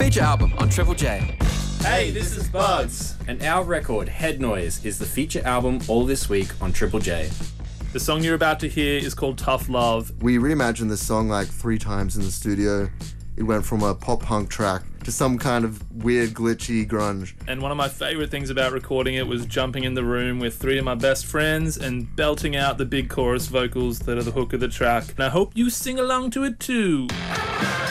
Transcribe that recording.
feature album on Triple J. Hey, this is Bugs. And our record, Head Noise, is the feature album all this week on Triple J. The song you're about to hear is called Tough Love. We reimagined this song like 3 times in the studio. It went from a pop-punk track to some kind of weird, glitchy grunge. And one of my favourite things about recording it was jumping in the room with 3 of my best friends and belting out the big chorus vocals that are the hook of the track. And I hope you sing along to it too.